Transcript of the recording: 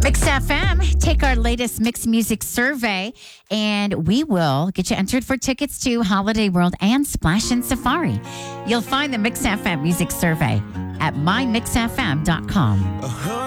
Mix FM, take our latest mixed music survey, and we will get you entered for tickets to Holiday World and Splash and Safari. You'll find the Mix FM music survey at mymixfm.com.